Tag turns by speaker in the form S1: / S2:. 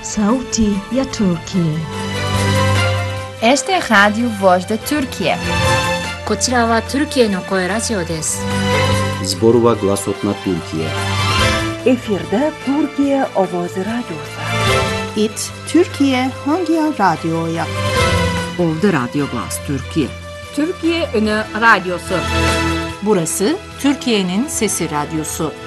S1: Sauti ya Turkiye.
S2: Este Radio Voz de Türkiye.
S3: こちらはトルキエの声ラジオです。
S4: Zborova Glasotna Türkiye.
S5: Efirde Türkiye Ovozi Radyosu.
S6: It Türkiye Hangi Radyo'ya?
S7: Ovda Radyo Glas Türkiye.
S8: Türkiye Ünü Radyosu.
S9: Burası Türkiye'nin Sesi Radyosu.